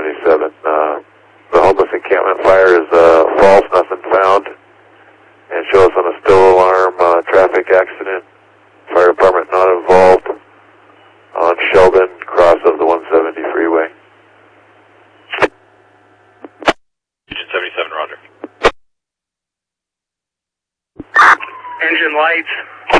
77. The homeless encampment fire is false, nothing found. And show us on a still alarm traffic accident. Fire department not involved on Sheldon, cross of the 170 freeway. Engine 77, roger. Engine lights,